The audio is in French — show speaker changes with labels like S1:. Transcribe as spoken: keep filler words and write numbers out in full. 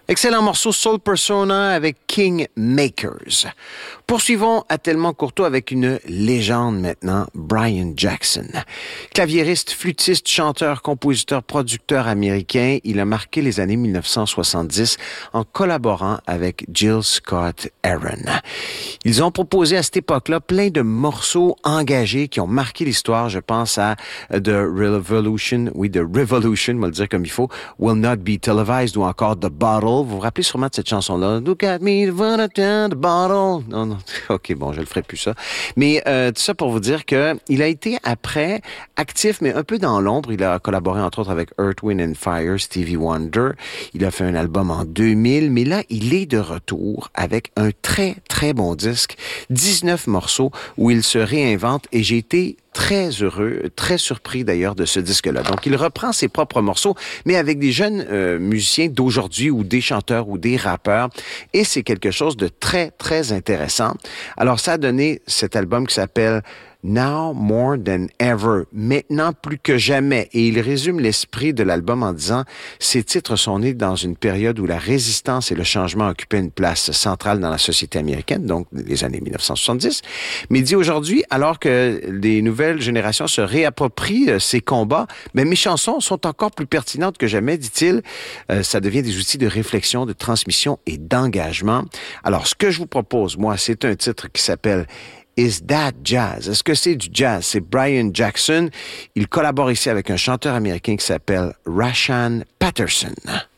S1: Excellent morceau Soul Persona avec King Makers. Poursuivons à Tellement Courteau avec une légende maintenant, Brian Jackson. Claviériste, flûtiste, chanteur, compositeur, producteur américain, il a marqué les années dix-neuf cent soixante-dix en collaborant avec Jill Scott Heron. Ils ont proposé à cette époque-là plein de morceaux engagés qui ont marqué l'histoire. Je pense à The Revolution, oui, The Revolution, on va le dire comme il faut, Will Not Be Televised ou encore The Bottle. Vous vous rappelez sûrement de cette chanson-là? Look at me, the bottle. Non, non. OK, bon, je le ferai plus ça. Mais euh, tout ça pour vous dire que il a été après actif, mais un peu dans l'ombre. Il a collaboré entre autres avec Earth, Wind and Fire, Stevie Wonder. Il a fait un album en deux mille, mais là, il est de retour avec un très, très bon disque. dix-neuf morceaux où il se réinvente et j'ai été très heureux, très surpris d'ailleurs de ce disque-là. Donc, il reprend ses propres morceaux, mais avec des jeunes euh, musiciens d'aujourd'hui ou des chanteurs ou des rappeurs. Et c'est quelque chose de très, très intéressant. Alors, ça a donné cet album qui s'appelle Now More Than Ever, maintenant plus que jamais. Et il résume l'esprit de l'album en disant « Ces titres sont nés dans une période où la résistance et le changement occupaient une place centrale dans la société américaine, donc les années dix-neuf cent soixante-dix. Mais il dit aujourd'hui, alors que les nouvelles générations se réapproprient euh, ces combats, mais mes chansons sont encore plus pertinentes que jamais, dit-il. Euh, ça devient des outils de réflexion, de transmission et d'engagement. Alors, ce que je vous propose, moi, c'est un titre qui s'appelle Is That Jazz? Est-ce que c'est du jazz? C'est Brian Jackson. Il collabore ici avec un chanteur américain qui s'appelle Rashaan Patterson.